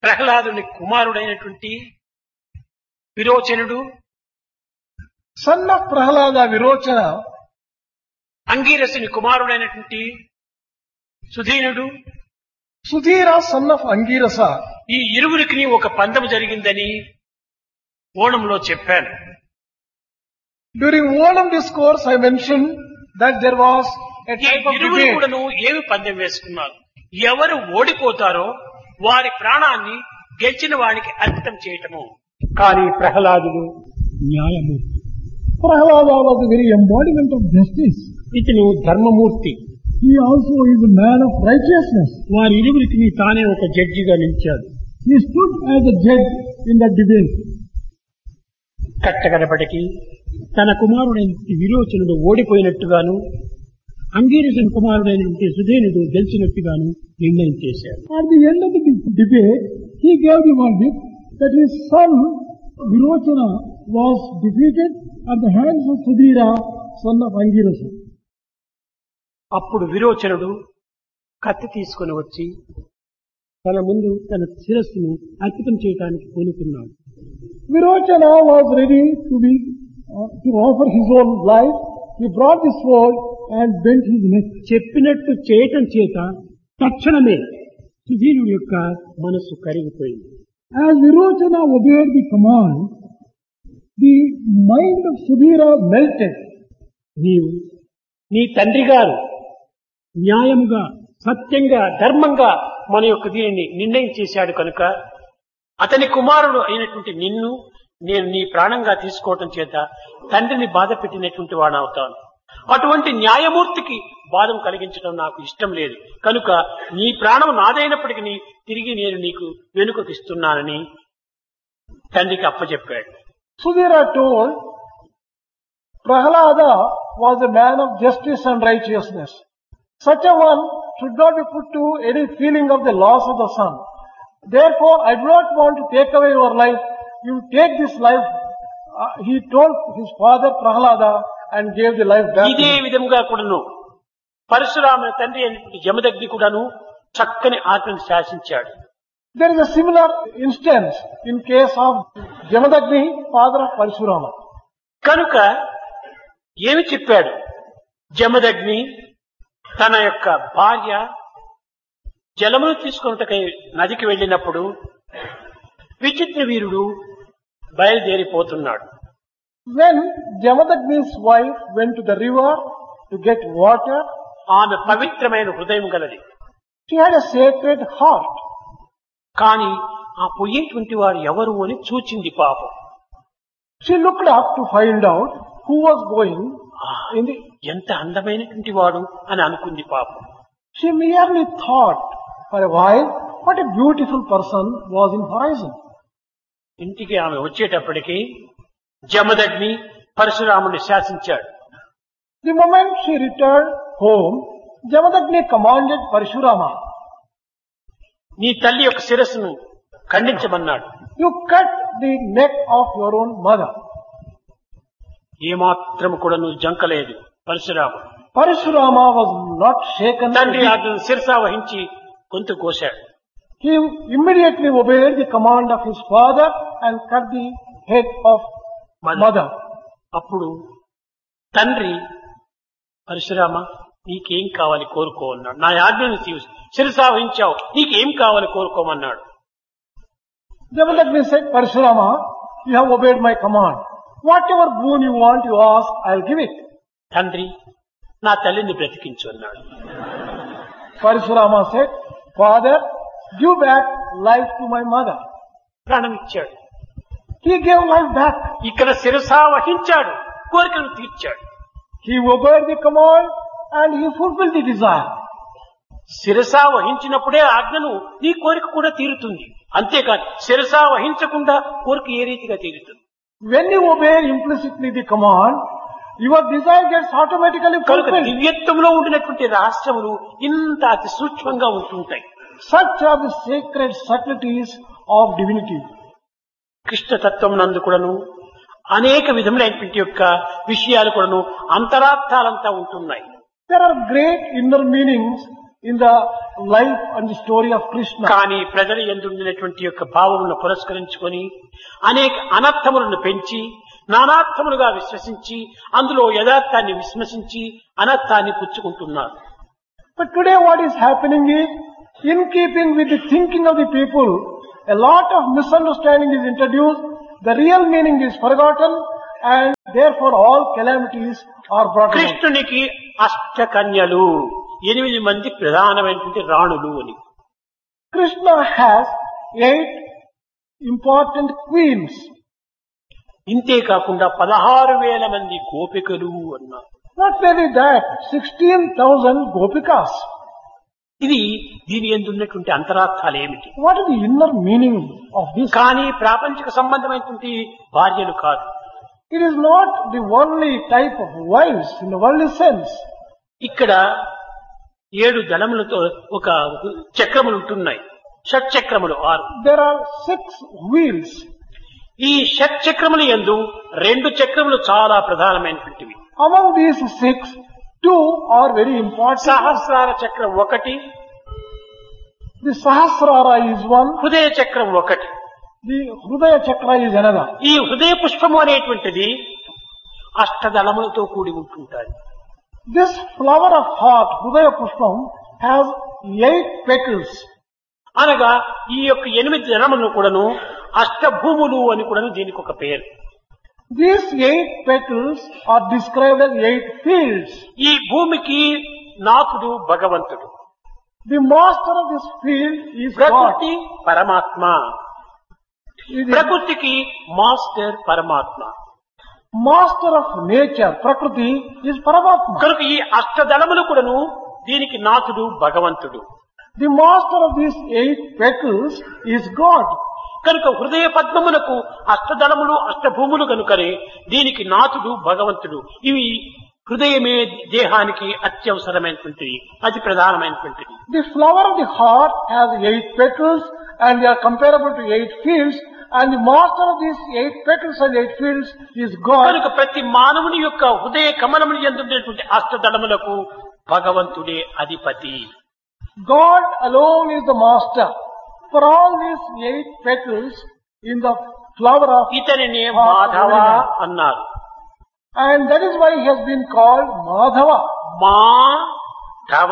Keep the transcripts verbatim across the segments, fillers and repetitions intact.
ప్రహ్లాదుని కుమారుడైనటువంటి విరోచనుడు, son of Prahlada Virochana, అంగీరసుని కుమారుడైనటువంటి సుధీనుడు, Sudhira, son of Angirasa. ఈ ఇరువురికి ఒక పందెం జరిగిందని ఓణంలో చెప్పాను. During Onam discourse, I mentioned that there was a ఈ type of ఇరువురు debate. కూడాను ఏమి పందెం వేసుకున్నారు? ఎవరు ఓడిపోతారో వారి ప్రాణాన్ని గెలిచిన వానికి అర్పితం చేయటము. కానీ ప్రహ్లాదుడు న్యాయమూర్తి, Prahlada was the very embodiment of justice. ఇతను ధర్మమూర్తి. He also is a man of righteousness. వారి ఇరువురికి తానే ఒక జడ్జిగా నిలిచాడు. He stood as a judge in that debate. కట్టగడపటికి తన కుమారుడైన విరోచనుడు ఓడిపోయినట్టుగాను, అంగీరసుని కుమారుడైన సుధేనుడు గెలిచినట్టుగాను నిర్ణయం చేశాడు. At the end of the de- debate, he gave the verdict that his son Virochana was defeated at the hands of Sudhira, son of Angirasa. అప్పుడు విరోచనుడు కత్తి తీసుకుని వచ్చి తన ముందు తన శిరస్సును అర్పితం చేయడానికి పూనుకున్నాడు. Virochana was ready to be uh, to offer his own life. He brought the sword and bent his neck. చెప్పినట్టు చేయటం చేత తక్షణమే సుధీనుడి యొక్క మనస్సు కరిగిపోయింది. As Virochana obeyed the command, the mind of Sudhira melted. నీవు నీ తండ్రి గారు న్యాయముగా, సత్యంగా, ధర్మంగా మన యొక్క దీనిని నిర్ణయం చేశాడు కనుక అతని కుమారుడు అయినటువంటి నిన్ను నేను నీ ప్రాణంగా తీసుకోవటం చేత తండ్రిని బాధ పెట్టినటువంటి వాడవుతాను. అటువంటి న్యాయమూర్తికి బాధం కలిగించడం నాకు ఇష్టం లేదు కనుక నీ ప్రాణం నాదైనప్పటికీ తిరిగి నేను నీకు వెనుకకిస్తున్నానని తండ్రికి అప్పచెప్పాడు. Sudhira told, Prahlada was a man of justice and righteousness. Such a one should not be put to any feeling of the loss of the son. Therefore, I do not want to take away your life. You take this life. Uh, he told his father Prahlada and gave the life back. ఇదే విధంగా కూడాను పరశురాముని తండ్రి అయినటువంటి జమదగ్ని కూడాను చక్కని ఆత్మను శాసించాడు. There is a similar instance in case of Jamadagni, father of Parshurama. కనుక ఏమి చెప్పాడు? జమదగ్ని తన యొక్క భార్య జలమును తీసుకున్నటకై నదికి వెళ్ళినప్పుడు విచిత్ర వీరుడు బయలుదేరిపోతున్నాడు. When Jamadagni's wife went to the river to get water, ఆమె పవిత్రమైన హృదయం గలది. she had a sacred heart. కానీ ఆ పోయేటువంటి వారు ఎవరు అని చూచింది పాపం. She looked up to find out who was going ఆ, in the... ఎంత అందమైనటువంటి వాడు అని అనుకుంది పాపం. She merely thought for a while what a beautiful person was in horizon. ఇంటికి ఆమె వచ్చేటప్పటికి జమదగ్ని పరశురాముని శాసించాడు. The moment she returned home, Jamadagni commanded Parshurama, నీ తల్లి యొక్క శిరస్సును ఖండించమన్నాడు. you cut the neck of your own mother. ఏమాత్రము కూడా నువ్వు జంకలేదు పరశురాముడు. Parshurama was not shaken. తండ్రి అతను శిరస వహించి గొంతు కోశాడు. He immediately obeyed the command of his father and cut the head of mother. అప్పుడు తండ్రి పరశురామ నీకేం కావాలి కోరుకో అన్నాడు. నా ఆజ్ఞను శిరస వహించావు, నీకేం కావాలి కోరుకోమన్నాడు. Jamadagni said, Parshurama, you have obeyed my command. Whatever boon you want, you ask, I'll give it. తండ్రి నా తల్లిని బ్రతికించు అన్నాడు. Parshurama said, Father, give back life to my mother. ప్రాణం ఇచ్చాడు. He gave life back. ఇక్కడ శిరస వహించాడు, కోరికను తీర్చాడు. He obeyed the command and he fulfilled the desire. శిరస వహించినప్పుడే ఆజ్ఞను నీ కోరిక కూడా తీరుతుంది. అంతేకాదు శిరస వహించకుండా కోరిక ఏ రీతిగా తీరుతుంది? When you obey implicitly the command, your desire gets automatically కనుక fulfilled. దివ్యత్వంలో ఉండినటువంటి రహస్యములు ఇంత అతి సూక్ష్మంగా ఉంటుంటాయి. Such are the sacred subtleties of divinity. కృష్ణతత్వం నందు కూడాను అనేక విధములైనటువంటి యొక్క విషయాలు కూడాను అంతరార్థాలంతా ఉంటున్నాయి. There are great inner meanings in the life and the story of Krishna. కానీ ప్రజల యందు ఉండినటువంటి యొక్క భావములను పురస్కరించుకొని అనేక అనర్థములను పెంచి నానార్థములుగా విశ్వసించి అందులో యథార్థాన్ని విశ్వసించి అనర్థాన్ని పుచ్చుకుంటున్నారు. But today what is happening is, in keeping with the thinking of the people, a lot of misunderstanding is introduced, the real meaning is forgotten, and therefore all calamities are brought about. కృష్ణునికి అష్టకన్యలు, ఎనిమిది మంది ప్రధానమైనటువంటి రాణులు అని. Krishna has eight important queens. ఇంతే కాకుండా పదహారు వేల మంది గోపికలు అన్నారు. Not merely that, sixteen thousand gopikas. ఇది దీని యందు ఉన్నటువంటి అంతరార్థాలు ఏమిటి? What is the inner meaning of this? కానీ ప్రాపంచిక సంబంధమైనటువంటి భార్యలు కాదు. It is not the worldly type of wives in the worldly sense. ఇక్కడ ఏడు దళములతో ఒక చక్రములు ఉంటున్నాయి. షట్ చక్రములు ఆరు. There are six wheels. ఈ షట్ చక్రముల యందు రెండు చక్రములు చాలా ప్రధానమైనటువంటివి. Among these six, two are very important. సహస్రార చక్రం ఒకటి, The Sahasrara is one, హృదయ చక్రం ఒకటి. the Hrudaya Chakra is another. ఈ హృదయ పుష్పము అనేటువంటిది అష్టదళములతో కూడి ఉంటుంటాయి. This flower of heart, Hrudaya Pushpam, has eight petals. అనగా ఈ యొక్క ఎనిమిది దళములను కూడాను అష్టభూములు అని కూడాను దీనికి ఒక పేరు. These eight petals are described as eight fields. ఈ భూమికి నాథుడు భగవంతుడు, The master of this field is God. ప్రకృతి పరమాత్మ. He is the ప్రకృతికి మాస్టర్ పరమాత్మ. master of nature, Prakriti, is Paramatma. కనుక ఈ అష్టదళములు కూడాను దీనికి నాథుడు భగవంతుడు. The master of these eight petals is God. కనుక హృదయ పద్మములకు అష్టదళములు అష్టభూములు కనుకనే దీనికి నాథుడు భగవంతుడు. ఇవి హృదయమే దేహానికి అత్యవసరమైనటువంటిది, అతి ప్రధానమైనటువంటిది. The flower of the heart has eight petals and they are comparable to eight fields, and the master of these eight petals and eight fields is God. కనుక ప్రతి మానవుని యొక్క హృదయ కమలములు ఎందున్నటువంటి అష్టదళములకు భగవంతుడే అధిపతి. God alone is the master for all these eight petals in the flower of ఇతనినే heart of Madhava every man. అన్నారు. And that is why he has been called Madhava. Madhava.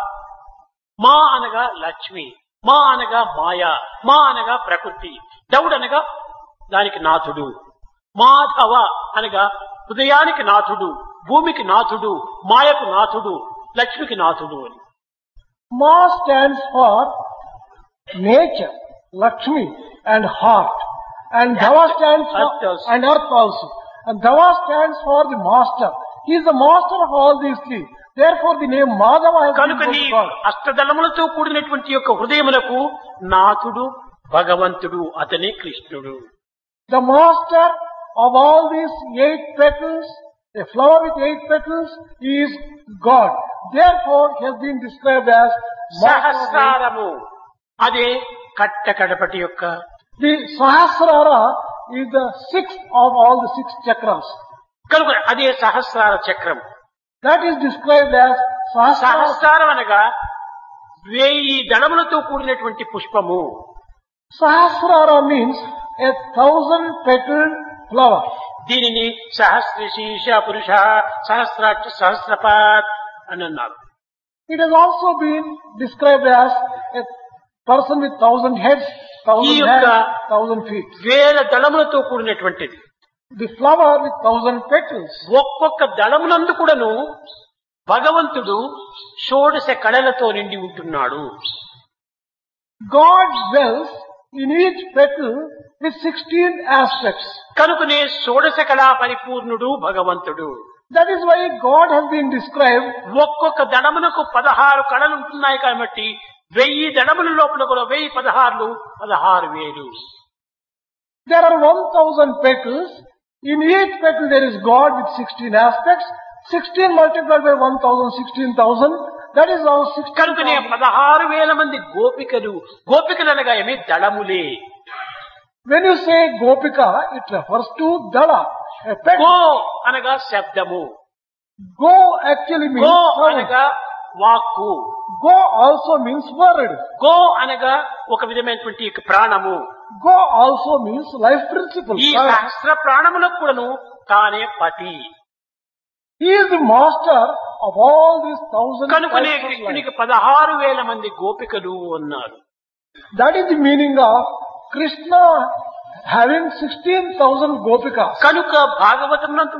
మా అనగా లక్ష్మి, మా అనగా మాయ, మా అనగా ప్రకృతి, దౌడు అనగా దానికి నాథుడు. మాధవ అనగా హృదయానికి నాథుడు, భూమికి నాథుడు, మాయకు నాథుడు, లక్ష్మికి నాథుడు అని. Ma stands for nature, Lakshmi, and heart. And Dhava stands for, Earth also. and earth also. And Dhava stands for the master. He is the master of all these three. Therefore the name Madhava has been కనుక నీ given to God. అష్టదళములతో కూడినటువంటి యొక్క హృదయములకు నాథుడు భగవంతుడు, అతనే కృష్ణుడు. The master of all these eight petals, a flower with eight petals, is God. Therefore he has been described as master of eight. సహస్రారము అదే కట్ట కడపటి యొక్క. The Sahasrara is the sixth of all the six chakras. కనుక అదే సహస్రార చక్రం. That is described as Sahasrara. సహస్రారం అనగా వెయ్యి దళములతో కూడినటువంటి పుష్పము. Sahasrara means a thousand petaled flower. దీనిని సహస్రశీర్ష పురుష సహస్రాక్ష సహస్రపాత్ అని అన్నారు. It has also been described as a person with thousand heads, thousand ఈ యొక్క hands, thousand feet. వేల దళములతో కూడినటువంటిది. The flower with thousand petals. ఒక్కొక్క దళమునందు కూడాను భగవంతుడు షోడశ కళలతో నిండి ఉంటున్నాడు. God dwells in each petal with sixteen aspects. కనుకనే షోడశ కళా పరిపూర్ణుడు భగవంతుడు. That is why God has been described. ఒక్కొక్క దళమునకు పదహారు కళలు ఉంటున్నాయి కాబట్టి వెయ్యి దళముల లోపల కూడా వెయ్యి పదహారులు పదహారు వేలు. There are one thousand petals. In each petal there is God with sixteen aspects. sixteen multiplied by one thousand, sixteen thousand. That is our sixteen కనుకనే thousand. పదహారు వేల మంది గోపికలు. గోపికలు అనగా ఏమి? దళములే. When you say Gopika, it refers to Dala, a petal. Go అనగా శబ్దము, Go actually means go sound. అనగా వాక్కు. Go also means word. Go అనగా ఒక విధమైనటువంటి ప్రాణము. Go also means life principle. ఈ సహస్ర ప్రాణములకు కూడాను తానే పతి. He is the master of all these thousand కనుకనే types of life. కృష్ణునికి పదహారు వేల మంది గోపికలు ఉన్నారు. That is the meaning of Krishna having sixteen thousand gopikas. కనుక భాగవతం